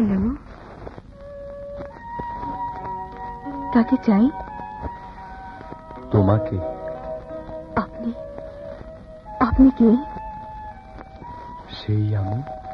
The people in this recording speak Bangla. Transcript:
হ্যালো, কাকে চাই? তোমাকে। আপনি আপনি কে? সেই আমি।